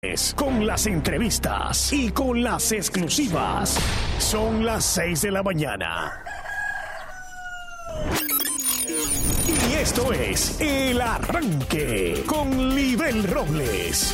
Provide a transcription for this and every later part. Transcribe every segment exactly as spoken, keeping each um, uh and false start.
Con las entrevistas y con las exclusivas. Son las seis de la mañana. Y esto es El Arranque con Libel Robles.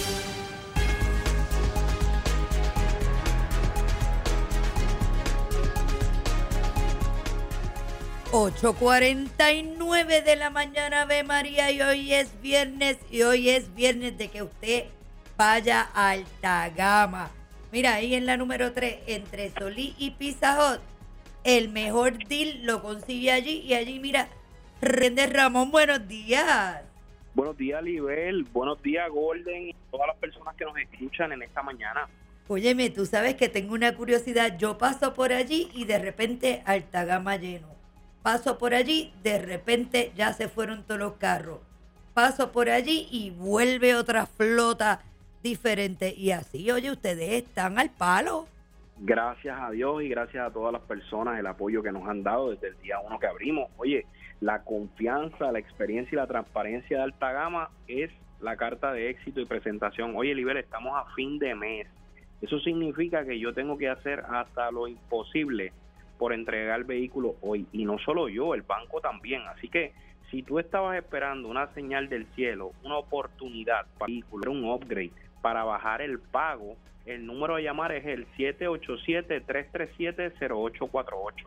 ocho cuarenta y nueve de la mañana, Ave María, y hoy es viernes, y hoy es viernes de que usted vaya a Altagama. Mira, ahí en la número tres, entre Solí y Pizza Hut, el mejor deal lo consigue allí, y allí, mira, Rende Ramón, buenos días. Buenos días, Libel, buenos días, Golden, y todas las personas que nos escuchan en esta mañana. Óyeme, tú sabes que tengo una curiosidad, yo paso por allí y de repente Altagama lleno. Paso por allí, de repente ya se fueron todos los carros. Paso por allí y vuelve otra flota diferente. Y así, oye, ustedes están al palo. Gracias a Dios y gracias a todas las personas, el apoyo que nos han dado desde el día uno que abrimos. Oye, la confianza, la experiencia y la transparencia de Altagama es la carta de éxito y presentación. Oye, Libel, estamos a fin de mes. Eso significa que yo tengo que hacer hasta lo imposible por entregar el vehículo hoy, y no solo yo, el banco también. Así que si tú estabas esperando una señal del cielo, una oportunidad para vehículo, un upgrade, para bajar el pago, el número a llamar es el siete ocho siete, tres tres siete, cero ocho cuatro ocho.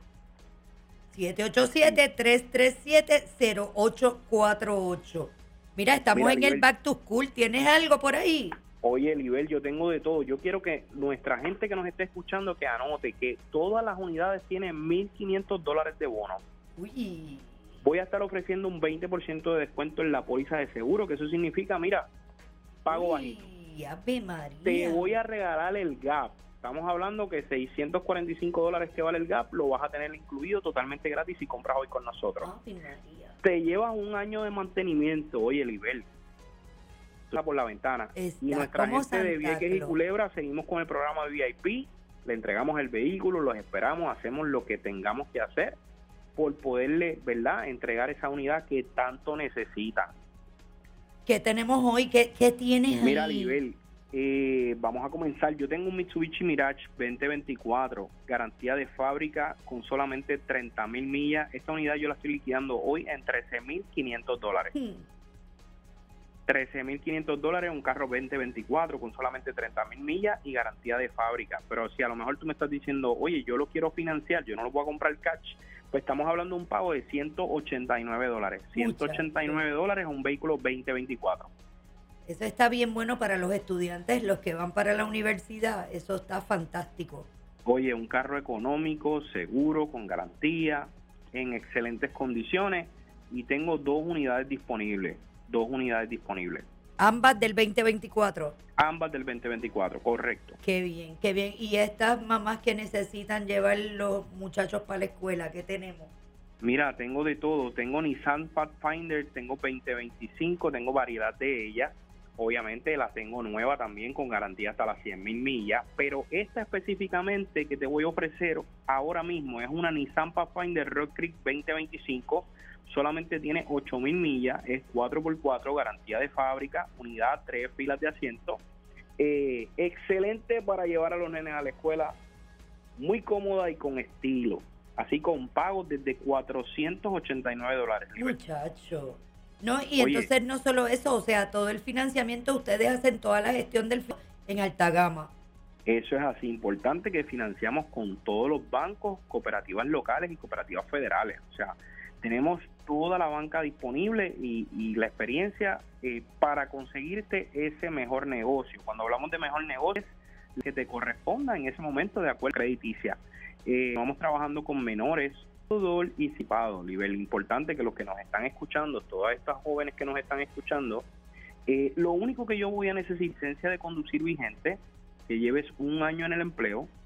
siete ocho siete, tres tres siete, cero ocho cuatro ocho. Mira, estamos Mira, en Libel, el Back to School. ¿Tienes algo por ahí? Oye, Libel, yo tengo de todo. Yo quiero que nuestra gente que nos esté escuchando que anote que todas las unidades tienen mil quinientos dólares de bono. Uy. Voy a estar ofreciendo un veinte por ciento de descuento en la póliza de seguro, que eso significa, mira, pago Uy, bajito. Ave María. Te voy a regalar el Gap. Estamos hablando que seiscientos cuarenta y cinco dólares que vale el Gap, lo vas a tener incluido totalmente gratis si compras hoy con nosotros. Ave María. Te llevas un año de mantenimiento, oye, Libel. Por la ventana. Está y nuestra gente Santa de Vieques Claus. y Culebra seguimos con el programa de V I P, le entregamos el vehículo, los esperamos, hacemos lo que tengamos que hacer por poderle, ¿verdad?, entregar esa unidad que tanto necesita. ¿Qué tenemos hoy? ¿Qué, qué tienes Mira, ahí? Libel, eh, vamos a comenzar. Yo tengo un Mitsubishi Mirage veinte veinticuatro, garantía de fábrica con solamente treinta mil millas. Esta unidad yo la estoy liquidando hoy en trece mil quinientos dólares. Hmm. trece mil quinientos dólares, un carro veinte veinticuatro con solamente treinta mil millas y garantía de fábrica. Pero si a lo mejor tú me estás diciendo, oye, yo lo quiero financiar, yo no lo voy a comprar cash, pues estamos hablando de un pago de ciento ochenta y nueve dólares. ciento ochenta y nueve dólares un vehículo veinte veinticuatro. Eso está bien bueno para los estudiantes, los que van para la universidad. Eso está fantástico. Oye, un carro económico, seguro, con garantía, en excelentes condiciones, y tengo dos unidades disponibles. Dos unidades disponibles. Ambas del veinte veinticuatro. Ambas del veinte veinticuatro, correcto. Qué bien, qué bien. Y estas mamás que necesitan llevar los muchachos para la escuela, ¿qué tenemos? Mira, tengo de todo. Tengo Nissan Pathfinder, tengo veinte veinticinco, tengo variedad de ellas. Obviamente la tengo nueva también con garantía hasta las cien mil millas. Pero esta específicamente que te voy a ofrecer ahora mismo es una Nissan Pathfinder Rock Creek veinte veinticinco. Solamente tiene ocho mil millas, es cuatro por cuatro, garantía de fábrica, unidad, tres filas de asiento. Eh, excelente para llevar a los nenes a la escuela, muy cómoda y con estilo. Así con pagos desde cuatrocientos ochenta y nueve dólares. Muchacho. No, y Oye, entonces no solo eso, o sea, todo el financiamiento, ustedes hacen toda la gestión del fi- en Altagama. Eso es así, importante que financiamos con todos los bancos, cooperativas locales y cooperativas federales. O sea, tenemos toda la banca disponible y, y la experiencia eh, para conseguirte ese mejor negocio. Cuando hablamos de mejor negocio, es que te corresponda en ese momento de acuerdo crediticia. Eh, vamos trabajando con menores y cipado, nivel importante que los que nos están escuchando, todas estas jóvenes que nos están escuchando, eh, lo único que yo voy a necesitar es licencia de conducir vigente, que lleves un año en el empleo,